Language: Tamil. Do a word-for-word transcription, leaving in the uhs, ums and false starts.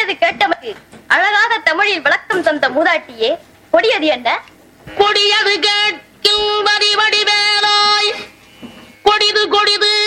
சொல்லியது கேட்டவருக்கு அழகாக தமிழில் விளக்கம் தந்த மூதாட்டியே, கொடியது என்ன? கொடியது கேட்கும் வரி வடி